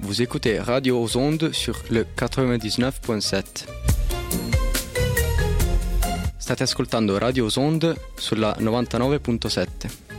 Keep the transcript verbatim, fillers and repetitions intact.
vous écoutez Radio aux Ondes sur le quatre-vingt-dix-neuf virgola sette. State ascoltando Radio aux Ondes sulla novantanove virgola sette.